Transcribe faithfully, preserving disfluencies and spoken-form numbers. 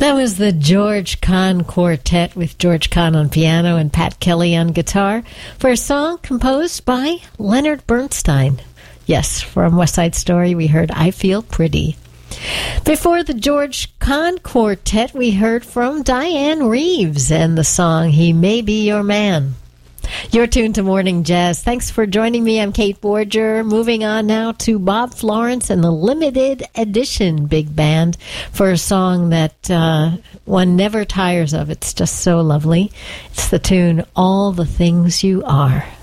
That was the George Kahn Quartet with George Kahn on piano and Pat Kelly on guitar for a song composed by Leonard Bernstein. Yes, from West Side Story we heard I Feel Pretty. Before the George Kahn Quartet we heard from Diane Reeves and the song He May Be Your Man. You're tuned to Morning Jazz. Thanks for joining me. I'm Kate Borger. Moving on now to Bob Florence and the Limited Edition Big Band for a song that uh, one never tires of. It's just so lovely. It's the tune All the Things You Are.